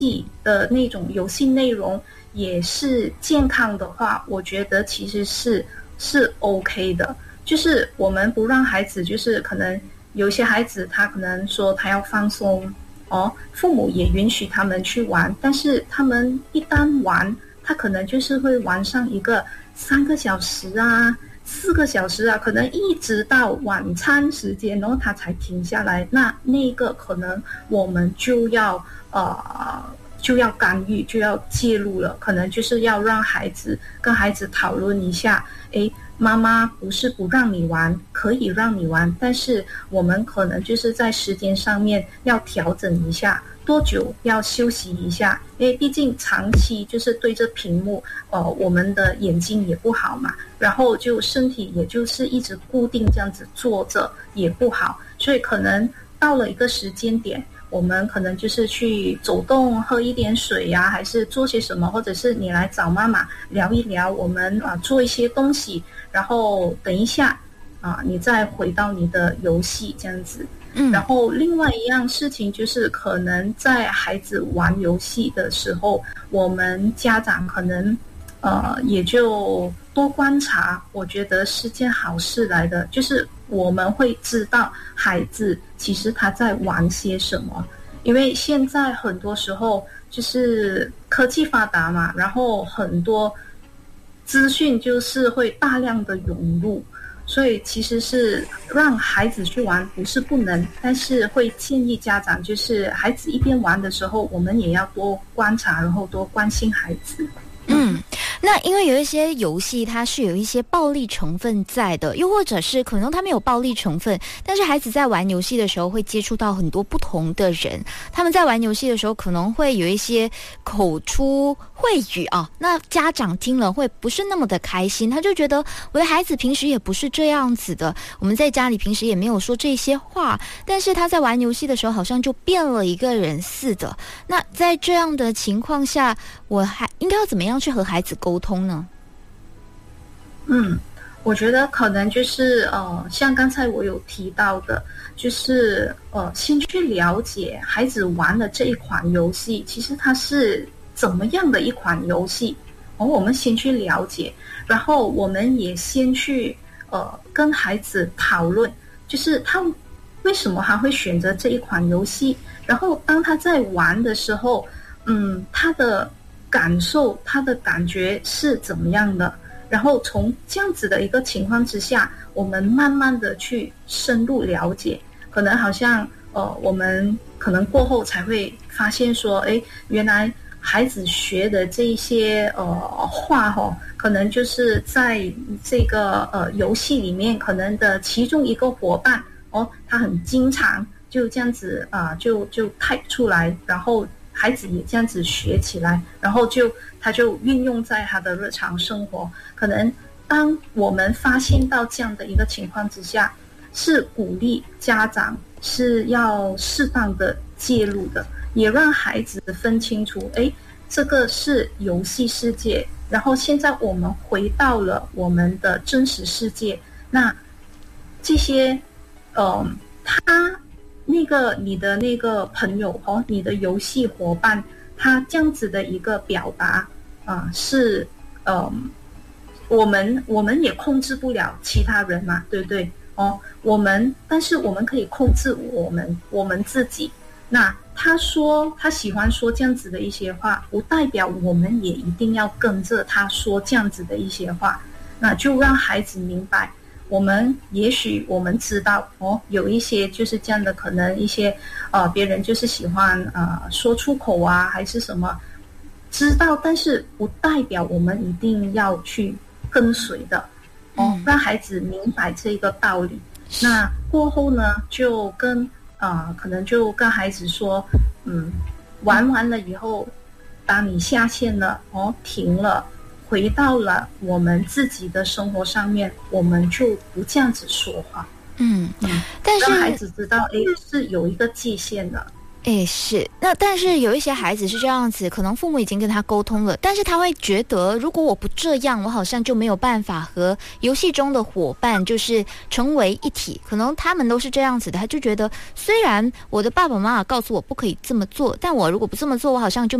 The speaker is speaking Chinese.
的那种游戏内容也是健康的话，我觉得其实是 OK 的。就是我们不让孩子，就是可能有些孩子他可能说他要放松父母也允许他们去玩，但是他们一旦玩，他可能就是会玩上一个3个小时啊4个小时啊，可能一直到晚餐时间，然后他才停下来。那个可能我们就要干预，就要介入了，可能就是要让跟孩子讨论一下，妈妈不是不让你玩，可以让你玩，但是我们可能就是在时间上面要调整一下，多久要休息一下，因为毕竟长期就是对着屏幕，我们的眼睛也不好嘛，然后就身体也就是一直固定这样子坐着也不好，所以可能到了一个时间点，我们可能就是去走动，喝一点水呀，还是做些什么，或者是你来找妈妈聊一聊，我们做一些东西，然后等一下你再回到你的游戏这样子。然后另外一样事情就是可能在孩子玩游戏的时候，我们家长可能也就多观察，我觉得是件好事来的，就是我们会知道孩子其实他在玩些什么，因为现在很多时候就是科技发达嘛，然后很多资讯就是会大量的涌入，所以其实是让孩子去玩不是不能，但是会建议家长就是孩子一边玩的时候，我们也要多观察，然后多关心孩子。 那因为有一些游戏它是有一些暴力成分在的，又或者是可能它没有暴力成分，但是孩子在玩游戏的时候会接触到很多不同的人，他们在玩游戏的时候可能会有一些口出秽语那家长听了会不是那么的开心，他就觉得我的孩子平时也不是这样子的，我们在家里平时也没有说这些话，但是他在玩游戏的时候好像就变了一个人似的。那在这样的情况下，我还应该要怎么样去和孩子沟通呢？ 我觉得可能就是像刚才我有提到的，就是先去了解孩子玩的这一款游戏，其实它是怎么样的一款游戏我们先去了解，然后我们也先去跟孩子讨论，就是他为什么他会选择这一款游戏，然后当他在玩的时候，他的感受，他的感觉是怎么样的，然后从这样子的一个情况之下，我们慢慢的去深入了解，可能好像我们可能过后才会发现说，原来孩子学的这一些话可能就是在这个游戏里面可能的其中一个伙伴他很经常就这样子就type出来，然后孩子也这样子学起来，然后他就运用在他的日常生活。可能当我们发现到这样的一个情况之下，是鼓励家长是要适当的介入的，也让孩子分清楚，这个是游戏世界，然后现在我们回到了我们的真实世界。那这些他你的那个朋友你的游戏伙伴，他这样子的一个表达是我们也控制不了其他人嘛，对不对但是我们可以控制我们自己。那他说他喜欢说这样子的一些话，不代表我们也一定要跟着他说这样子的一些话。那就让孩子明白，也许我们知道有一些就是这样的，可能一些别人就是喜欢说出口还是什么，知道，但是不代表我们一定要去跟随的让孩子明白这个道理。那过后呢，就可能就跟孩子说，玩完了以后，当你下线了停了，回到了我们自己的生活上面，我们就不这样子说话。 但是让孩子知道是有一个界限的。 是。那但是有一些孩子是这样子，可能父母已经跟他沟通了，但是他会觉得如果我不这样，我好像就没有办法和游戏中的伙伴就是成为一体，可能他们都是这样子的，他就觉得虽然我的爸爸妈妈告诉我不可以这么做，但我如果不这么做，我好像就